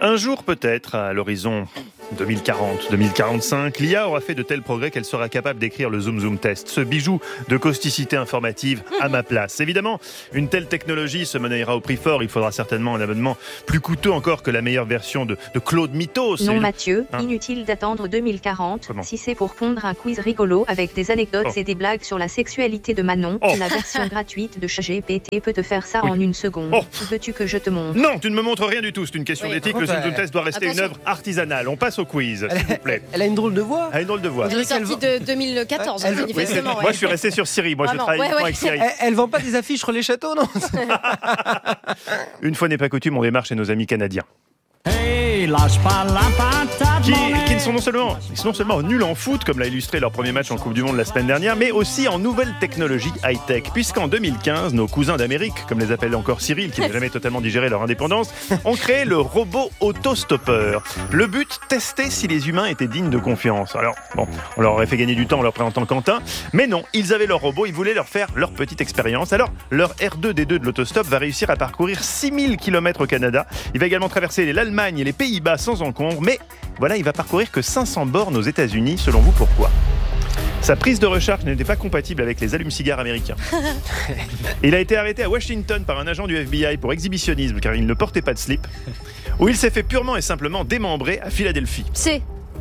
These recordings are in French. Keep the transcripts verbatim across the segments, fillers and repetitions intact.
Un jour peut-être, à l'horizon deux mille quarante, deux mille quarante-cinq, l'I A aura fait de tels progrès qu'elle sera capable d'écrire le Zoom Zoom Test, ce bijou de causticité informative à ma place. Évidemment, une telle technologie se monnayera au prix fort. Il faudra certainement un abonnement plus coûteux encore que la meilleure version de, de Claude Mythos. Non Mathieu, hein? Inutile d'attendre deux mille quarante. Comment? Si c'est pour pondre un quiz rigolo avec des anecdotes oh. et des blagues sur la sexualité de Manon, oh. la version gratuite de ChatGPT peut te faire ça oui. en une seconde. Oh. Veux-tu que je te montre? Non, tu ne me montres rien du tout. C'est une question oui, d'éthique. Le Zoom Zoom Test doit rester Attention. une œuvre artisanale. On passe au quiz, s'il vous plaît. Elle a une drôle de voix. Elle a une drôle de voix. Elle est sortie de deux mille quatorze, elle, manifestement. Oui, ouais. Moi, je suis resté sur Siri. Moi, Vraiment, je travaille ouais, ouais. avec Siri. Elle, elle vend pas des affiches sur les châteaux, non? Une fois n'est pas coutume, on démarre chez nos amis canadiens. Hey, lâche pas la patate, qui, qui ne sont non seulement, non seulement nuls en foot, comme l'a illustré leur premier match en Coupe du Monde la semaine dernière, mais aussi en nouvelles technologies high-tech. Puisqu'en deux mille quinze, nos cousins d'Amérique, comme les appelle encore Cyril, qui n'a jamais totalement digéré leur indépendance, ont créé le robot autostoppeur. Le but, tester si les humains étaient dignes de confiance. Alors, bon, on leur aurait fait gagner du temps en leur présentant Quentin, mais non, ils avaient leur robot, ils voulaient leur faire leur petite expérience. Alors, leur R deux D deux de l'autostop va réussir à parcourir six mille kilomètres au Canada. Il va également traverser l'Allemagne et les Pays-Bas sans encombre, mais voilà, il va parcourir que cinq cents bornes aux États-Unis. Selon vous, pourquoi ? Sa prise de recharge n'était pas compatible avec les allumes-cigares américains. Il a été arrêté à Washington par un agent du F B I pour exhibitionnisme car il ne portait pas de slip. Ou il s'est fait purement et simplement démembrer à Philadelphie. C.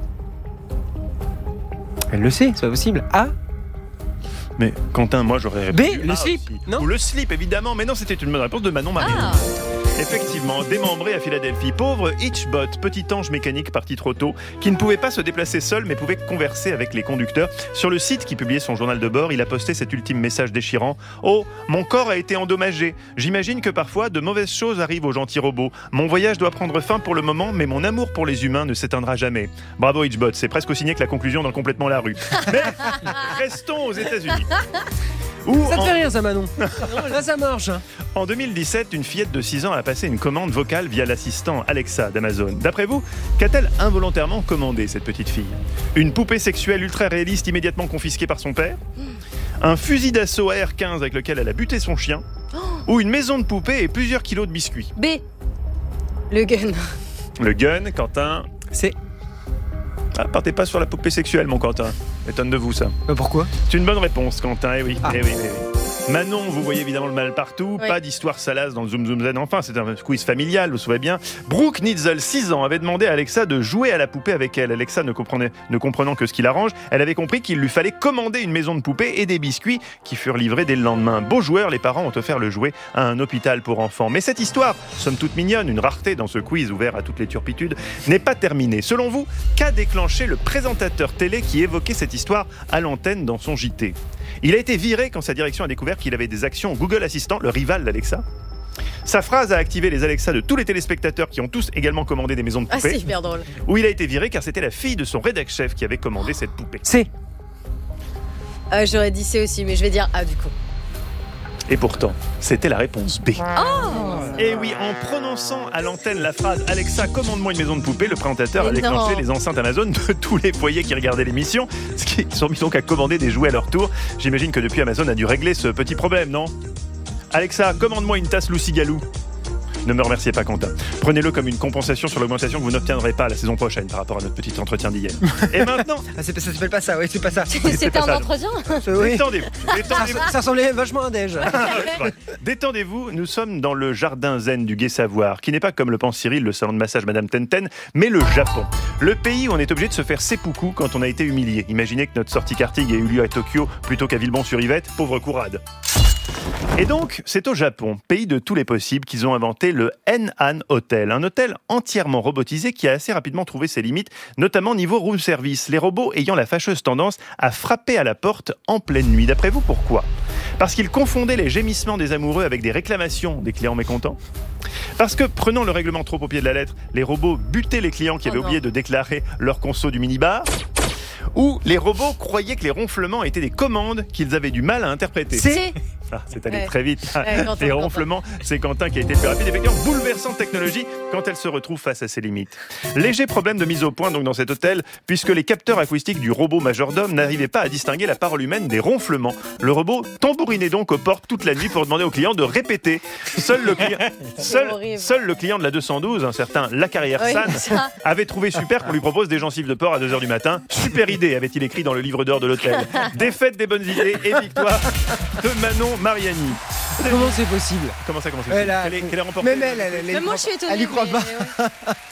Elle le sait, c'est pas possible. A. Mais Quentin, moi j'aurais... B, le A slip non Ou le slip, évidemment. Mais non, c'était une bonne réponse de Manon Marion. Ah. Effectivement, démembré à Philadelphie. Pauvre Hitchbot, petit ange mécanique parti trop tôt, qui ne pouvait pas se déplacer seul, mais pouvait converser avec les conducteurs. Sur le site qui publiait son journal de bord, il a posté cet ultime message déchirant. « Oh, mon corps a été endommagé. J'imagine que parfois, de mauvaises choses arrivent aux gentils robots. Mon voyage doit prendre fin pour le moment, mais mon amour pour les humains ne s'éteindra jamais. » Bravo Hitchbot, c'est presque aussi signé que la conclusion dans Complètement la rue. Mais restons aux États-Unis. Où ça te en... fait rire ça Manon. Là ça marche. En deux mille dix-sept, une fillette de six ans a passé une commande vocale via l'assistant Alexa d'Amazon. D'après vous, qu'a-t-elle involontairement commandé cette petite fille ? Une poupée sexuelle ultra réaliste immédiatement confisquée par son père ? Un fusil d'assaut A R quinze avec lequel elle a buté son chien ? Ou une maison de poupée et plusieurs kilos de biscuits ? B. Le gun. Le gun, Quentin. C'est... Ah, partez pas sur la poupée sexuelle, mon Quentin. M'étonne de vous, ça. Euh, pourquoi ? C'est une bonne réponse, Quentin. Eh oui, ah. eh oui, eh oui. Manon, vous voyez évidemment le mal partout. Oui. Pas d'histoire salace dans le Zoom Zoom Zen. Enfin, c'est un quiz familial, vous savez bien. Brooke Nitzel, six ans, avait demandé à Alexa de jouer à la poupée avec elle. Alexa ne, comprenait, ne comprenant que ce qui l'arrange, elle avait compris qu'il lui fallait commander une maison de poupée et des biscuits qui furent livrés dès le lendemain. Beaux joueurs, les parents ont offert le jouet à un hôpital pour enfants. Mais cette histoire, somme toute mignonne, une rareté dans ce quiz ouvert à toutes les turpitudes, n'est pas terminée. Selon vous, qu'a déclenché le présentateur télé qui évoquait cette histoire à l'antenne dans son J T ? Il a été viré quand sa direction a découvert qu'il avait des actions Google Assistant, le rival d'Alexa. Sa phrase a activé les Alexa de tous les téléspectateurs qui ont tous également commandé des maisons de poupées. Ah, c'est hyper drôle. Ou il a été viré car c'était la fille de son rédac-chef qui avait commandé cette poupée. C. Euh, j'aurais dit C aussi, mais je vais dire A du coup. Et pourtant, c'était la réponse B. Oh Et oui, en prononçant à l'antenne la phrase « Alexa, commande-moi une maison de poupée », le présentateur Mais a déclenché non. les enceintes Amazon de tous les foyers qui regardaient l'émission, ce qui sont mis donc à commander des jouets à leur tour. J'imagine que depuis, Amazon a dû régler ce petit problème, non ? Alexa, commande-moi une tasse Lucy Galou. Ne me remerciez pas, Quentin. Prenez-le comme une compensation sur l'augmentation que vous n'obtiendrez pas la saison prochaine par rapport à notre petit entretien d'hier. Et maintenant... Ah, c'est, ça s'appelle pas ça, oui, c'est pas ça. C'était un entretien. Oui. Détendez-vous. Détendez-vous. Ça, ça ressemblait vachement à un déj. Détendez-vous, nous sommes dans le jardin zen du Gai Savoir, qui n'est pas, comme le pense Cyril, le salon de massage Madame Tenten, mais le Japon. Le pays où on est obligé de se faire seppuku quand on a été humilié. Imaginez que notre sortie karting ait eu lieu à Tokyo plutôt qu'à Villebon-sur-Yvette, pauvre courade. Et donc, c'est au Japon, pays de tous les possibles, qu'ils ont inventé le N-Han Hotel, un hôtel entièrement robotisé qui a assez rapidement trouvé ses limites, notamment niveau room service, les robots ayant la fâcheuse tendance à frapper à la porte en pleine nuit. D'après vous, pourquoi ? Parce qu'ils confondaient les gémissements des amoureux avec des réclamations des clients mécontents ? Parce que, prenant le règlement trop au pied de la lettre, les robots butaient les clients qui avaient oh oublié de déclarer leur conso du minibar ? Ou les robots croyaient que les ronflements étaient des commandes qu'ils avaient du mal à interpréter. C'est Ah, c'est allé Ouais. très vite. Ouais, Quentin, Les Quentin. ronflements, c'est Quentin qui a été le plus rapide. Effectivement, bouleversante technologie quand elle se retrouve face à ses limites. Léger problème de mise au point donc dans cet hôtel, puisque les capteurs acoustiques du robot majordome n'arrivaient pas à distinguer la parole humaine des ronflements. Le robot tambourinait donc aux portes toute la nuit pour demander aux clients de répéter. Seul le client, seul, horrible. seul le client de la deux cent douze, un certain Lacarrière Oui, San, ça. avait trouvé super qu'on lui propose des gencives de porc à deux heures du matin. Super idée, avait-il écrit dans le livre d'or de l'hôtel. Défaite des bonnes idées et victoire de Manon Mariani. Comment c'est possible? Comment ça, comment c'est Elle a- Quelle est, quelle est remportée Même elle, elle, elle, Même elle moi, y je suis croit- étonnée. Elle y croit mais- pas.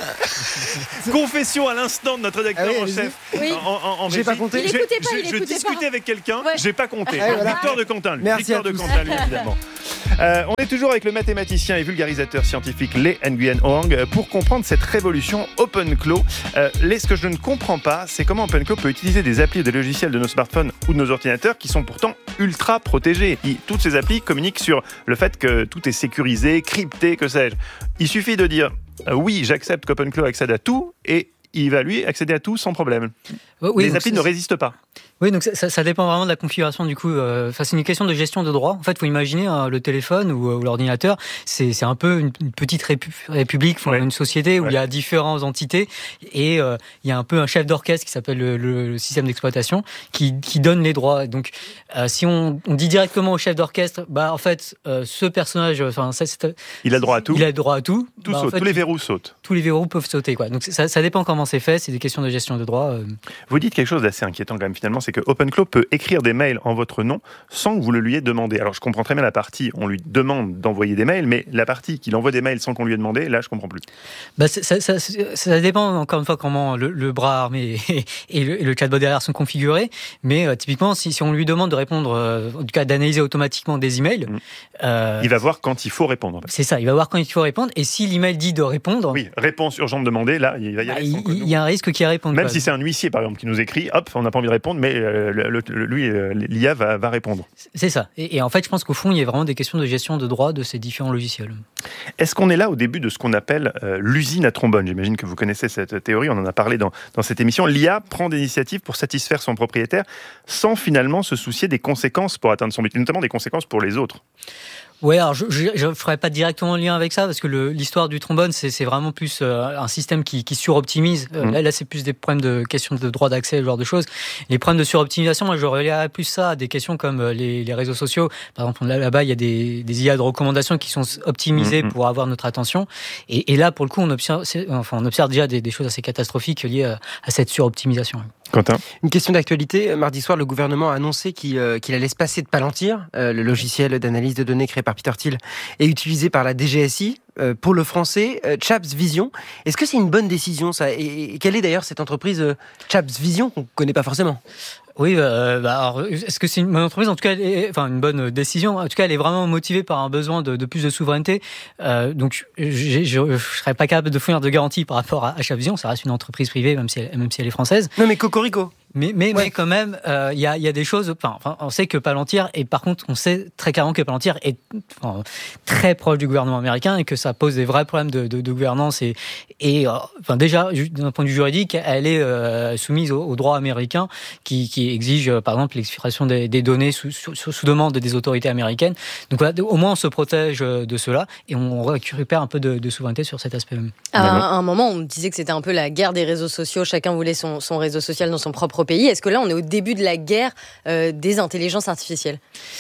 ouais. Confession à l'instant de notre rédacteur Ah oui, en allez-y. chef. Oui. En, en- en J'ai pas régie. compté. Il J'ai- écoutait pas, je- il Je écoutait discutais pas. avec quelqu'un, Ouais. j'ai pas compté. Ah, voilà. Victoire de Quentin, lui. Merci Victoire à de tous. Quentin, lui, évidemment. Euh, on est toujours avec le mathématicien et vulgarisateur scientifique Lee Nguyen Hoang pour comprendre cette révolution OpenClaw. Euh, Lee, ce que je ne comprends pas, c'est comment OpenClaw peut utiliser des applis ou des logiciels de nos smartphones ou de nos ordinateurs qui sont pourtant ultra protégés. Et toutes ces applis communiquent sur le fait que tout est sécurisé, crypté, que sais-je. Il suffit de dire euh, oui, j'accepte qu'OpenClaw accède à tout et il va lui accéder à tout sans problème. Oui, les donc applis c'est- ne résistent pas. Oui, donc ça, ça- ça dépend vraiment de la configuration du coup. Euh, enfin, c'est une question de gestion de droit. En fait, faut imaginer hein, le téléphone ou, ou l'ordinateur, c'est c'est un peu une, une petite répu- république, enfin, Ouais. une société où Ouais. il y a différentes entités et euh, il y a un peu un chef d'orchestre qui s'appelle le, le- le système d'exploitation qui, qui donne les droits. Donc, euh, si on, on dit directement au chef d'orchestre, bah en fait, euh, ce personnage, enfin, ça, c'est, Il a le droit à tout. il a le droit à tout. Tout bah, en saute, fait, tous les verrous sautent. tous les verrous peuvent sauter, quoi. Donc ça, ça dépend comment c'est fait. C'est des questions de gestion de droit. euh. Vous dites quelque chose d'assez inquiétant quand même finalement, c'est que OpenClaw peut écrire des mails en votre nom sans que vous le lui ayez demandé. Alors je comprends très bien la partie, on lui demande d'envoyer des mails, mais la partie qu'il envoie des mails sans qu'on lui ait demandé, là je comprends plus. Bah, ça, ça, ça, ça dépend encore une fois comment le, le bras armé et, et, le, et le chatbot derrière sont configurés. Mais euh, typiquement, si, si on lui demande de répondre, euh, en tout cas d'analyser automatiquement des emails, Mmh. euh, Il va voir quand il faut répondre. c'est ça. Il va voir quand il faut répondre. Et si l'email dit de répondre, Oui, réponse urgente demandée, là il va y bah, aller. il, sans que il nous- y a un risque qu'il réponde. Même quoi. si c'est un huissier par exemple qui nous écrit, hop, on n'a pas envie de répondre, mais euh, le- le- lui, euh, l'I A va, va répondre. C'est ça. Et, et en fait, je pense qu'au fond, il y a vraiment des questions de gestion de droit de ces différents logiciels. Est-ce qu'on est là au début de ce qu'on appelle euh, l'usine à trombone? J'imagine que vous connaissez cette théorie, on en a parlé dans, dans cette émission. L'I A prend des initiatives pour satisfaire son propriétaire sans finalement se soucier des conséquences pour atteindre son but, et notamment des conséquences pour les autres. Ouais, alors je ne ferai pas directement le lien avec ça parce que le- l'histoire du trombone, c'est c'est vraiment plus euh, un système qui, qui suroptimise. Euh, Mmh. Là, là c'est plus des problèmes de questions de droit d'accès, ce genre de choses. Les problèmes de suroptimisation, moi, je relirais plus ça à des questions comme euh, les, les réseaux sociaux. Par exemple, là, là-bas, il y a des, des I A de recommandation qui sont optimisées Mmh. pour avoir notre attention. Et, et là, pour le coup, on observe, c'est- enfin, on observe déjà des, des choses assez catastrophiques liées à, à cette suroptimisation. Quentin? Une question d'actualité. Mardi soir, le gouvernement a annoncé qu'il euh, qu'il allait se passer de Palantir, euh, le logiciel d'analyse de données créé par Peter Thiel et utilisé par la D G S I. Euh, pour le français, euh, Chaps Vision. Est-ce que c'est une bonne décision, ça? Et, et quelle est d'ailleurs cette entreprise euh, Chaps Vision qu'on ne connaît pas forcément? Oui, euh, bah, alors, est-ce que c'est une bonne entreprise? En tout cas, elle est, enfin une bonne décision. En tout cas, elle est vraiment motivée par un besoin de, de plus de souveraineté. Euh, donc, j'ai- je ne serais pas capable de fournir de garantie par rapport à, à Chaps-Vision. Ça reste une entreprise privée, même si elle, même si elle est française. Non, mais Cocorico. Mais, mais, Ouais. mais quand même, il euh, y, a, y a des choses. Enfin, enfin, on sait que Palantir, et par contre, on sait très clairement que Palantir est enfin, très proche du gouvernement américain et que ça pose des vrais problèmes de, de, de gouvernance. Et, et euh, enfin, déjà, d'un point de vue juridique, elle est euh, soumise au, au droit américain qui, qui exige, euh, par exemple, l'exfiltration des, des données sous, sous, sous demande des autorités américaines. Donc, voilà, au moins, on se protège de cela et on récupère un peu de, de souveraineté sur cet aspect même. À un, à un moment, on disait que c'était un peu la guerre des réseaux sociaux. Chacun voulait son, son réseau social dans son propre pays. Est-ce que là, on est au début de la guerre euh, des intelligences artificielles?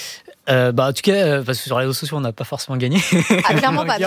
Euh, bah, en tout cas, euh, parce que sur les réseaux sociaux, on n'a pas forcément gagné. Ah, clairement pas, non.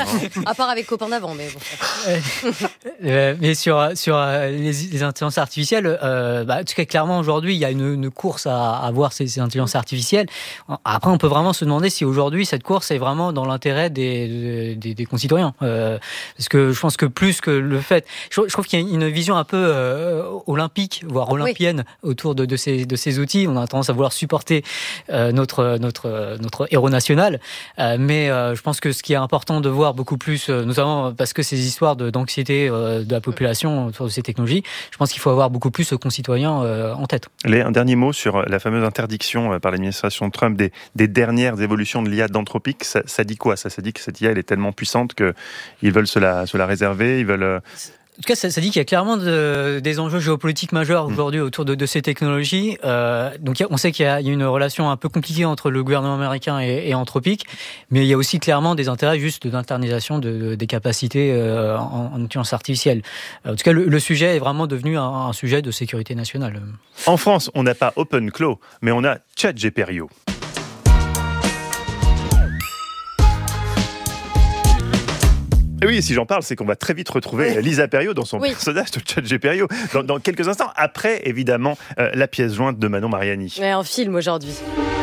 À part avec copain d'avant, mais bon. Euh, mais sur sur euh, les, les intelligences artificielles, euh, bah, en tout cas clairement aujourd'hui il y a une, une course à avoir ces, ces intelligences artificielles. Après on peut vraiment se demander si aujourd'hui cette course est vraiment dans l'intérêt des des, des concitoyens, euh, parce que je pense que plus que le fait, je, je trouve qu'il y a une vision un peu euh, olympique voire olympienne oui. autour de, de ces de ces outils. On a tendance à vouloir supporter euh, notre notre notre héros national, euh, mais euh, je pense que ce qui est important de voir beaucoup plus, euh, notamment parce que ces histoires de, d'anxiété euh, de la population autour de ces technologies, je pense qu'il faut avoir beaucoup plus de concitoyens euh, en tête. Léa, un dernier mot sur la fameuse interdiction par l'administration Trump des, des dernières évolutions de l'I A d'Anthropic. Ça, ça dit quoi? Ça, ça dit que cette I A elle est tellement puissante qu'ils veulent se la, se la réserver, ils veulent... En tout cas, ça, ça dit qu'il y a clairement de, des enjeux géopolitiques majeurs aujourd'hui autour de, de ces technologies. Euh, donc, on sait qu'il y a, il y a une relation un peu compliquée entre le gouvernement américain et, et Anthropic, mais il y a aussi clairement des intérêts juste d'internisation de, de, des capacités euh, en, en intelligence artificielle. En tout cas, le, le sujet est vraiment devenu un, un sujet de sécurité nationale. En France, on n'a pas OpenClaw, mais on a ChatGPerio. Et oui, si j'en parle, c'est qu'on va très vite retrouver oui. Lisa Perriot dans son oui. personnage de ChatGPerio dans, dans quelques instants. Après, évidemment, euh, la pièce jointe de Manon Mariani. Ouais, un film aujourd'hui.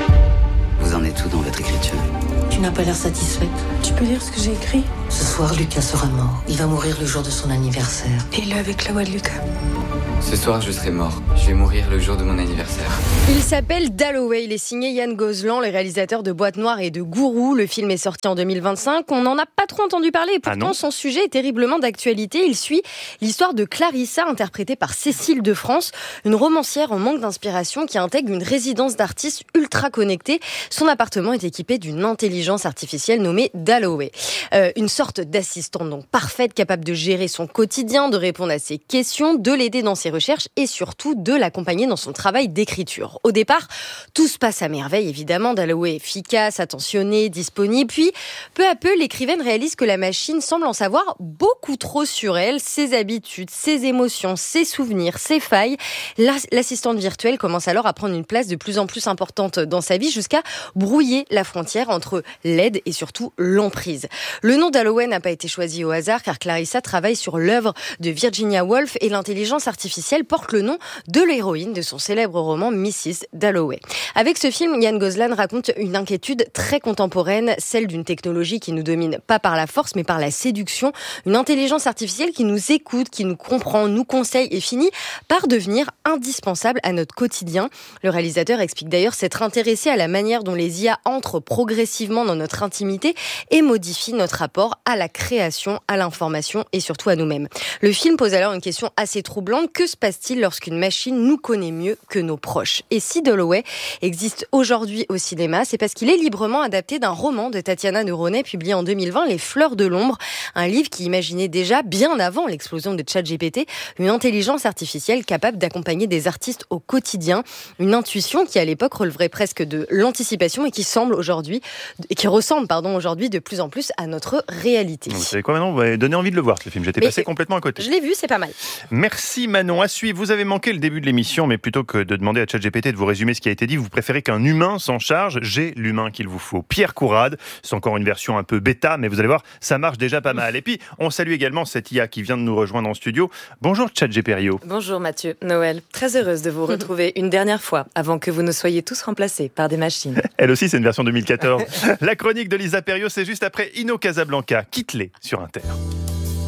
Vous en êtes où dans votre écriture ? Tu n'as pas l'air satisfaite. Tu peux lire ce que j'ai écrit ? Ce soir, Lucas sera mort. Il va mourir le jour de son anniversaire. Et il est avec la voix de Lucas. Ce soir, je serai mort. Je vais mourir le jour de mon anniversaire. Il s'appelle Dalloway. Il est signé Yann Gozlan, le réalisateur de Boîte Noire et de Gourou. Le film est sorti en deux mille vingt-cinq. On n'en a pas trop entendu parler et pourtant, ah son sujet est terriblement d'actualité. Il suit l'histoire de Clarissa, interprétée par Cécile de France, une romancière en manque d'inspiration qui intègre une résidence d'artistes ultra connectée. Son appartement est équipé d'une intelligence artificielle nommée Dalloway. Euh, une sorte d'assistante donc parfaite, capable de gérer son quotidien, de répondre à ses questions, de l'aider dans ses recherches et surtout de l'accompagner dans son travail d'écriture. Au départ, tout se passe à merveille, évidemment. Dalloway est efficace, attentionné, disponible. Puis, peu à peu, l'écrivaine réalise que la machine semble en savoir beaucoup trop sur elle, ses habitudes, ses émotions, ses souvenirs, ses failles. L'assistante virtuelle commence alors à prendre une place de plus en plus importante dans sa vie jusqu'à brouiller la frontière entre l'aide et surtout l'emprise. Le nom Dalloway n'a pas été choisi au hasard car Clarissa travaille sur l'œuvre de Virginia Woolf et l'intelligence artificielle porte le nom de l'héroïne de son célèbre roman missus Dalloway. Avec ce film, Yann Gozlan raconte une inquiétude très contemporaine, celle d'une technologie qui nous domine pas par la force mais par la séduction, une intelligence artificielle qui nous écoute, qui nous comprend, nous conseille et finit par devenir indispensable à notre quotidien. Le réalisateur explique d'ailleurs s'être intéressé à la manière dont les I A entrent progressivement dans notre intimité et modifient notre rapport à la création, à l'information et surtout à nous-mêmes. Le film pose alors une question assez troublante. Que se passe-t-il lorsqu'une machine nous connaît mieux que nos proches ? Et si Dalloway existe aujourd'hui au cinéma, c'est parce qu'il est librement adapté d'un roman de Tatiana Neronais publié en deux mille vingt, Les Fleurs de l'ombre, un livre qui imaginait déjà, bien avant l'explosion de ChatGPT, une intelligence artificielle capable d'accompagner des artistes au quotidien, une intuition qui à l'époque releverait presque de l'anticipation et qui semble aujourd'hui, et qui ressemble pardon aujourd'hui de plus en plus à notre réalité. Vous savez quoi maintenant ? Vous m'avez donné envie de le voir ce film. J'étais Mais passé complètement à côté. Je l'ai vu, c'est pas mal. Merci Manon. À suivre, vous avez manqué le début de l'émission, mais plutôt que de demander à ChatGPT de vous résumer ce qui a été dit, vous préférez qu'un humain s'en charge. J'ai l'humain qu'il vous faut. Pierre Courade, c'est encore une version un peu bêta, mais vous allez voir, ça marche déjà pas mal. Et puis, on salue également cette I A qui vient de nous rejoindre en studio. Bonjour ChatGPerio. Bonjour Mathieu, Noël. Très heureuse de vous retrouver une dernière fois avant que vous ne soyez tous remplacés par des machines. Elle aussi, c'est une version deux mille quatorze. La chronique de Lisa Perriot, c'est juste après Inno Casablanca. Quitte-les sur Inter.